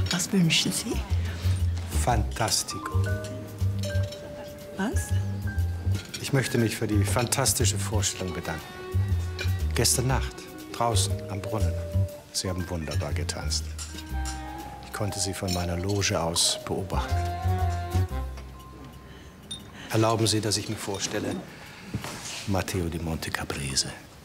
Was wünschen Sie? Fantastico. Was? Ich möchte mich für die fantastische Vorstellung bedanken. Gestern Nacht, draußen am Brunnen. Sie haben wunderbar getanzt. Ich konnte Sie von meiner Loge aus beobachten. Erlauben Sie, dass ich mir vorstelle, Matteo di Montecabrese.